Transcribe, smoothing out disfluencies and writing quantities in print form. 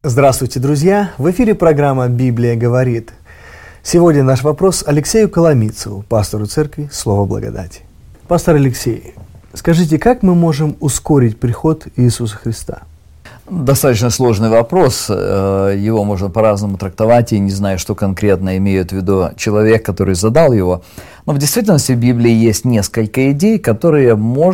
Здравствуйте, друзья! В эфире программа «Библия говорит». Сегодня наш вопрос Алексею Коломийцеву, пастору церкви «Слово благодати». Пастор Алексей, скажите, как мы можем ускорить приход Иисуса Христа? Достаточно сложный вопрос, его можно по-разному трактовать, и не знаю, что конкретно имеет в виду человек, который задал его. Но в действительности в Библии есть несколько идей, которые можно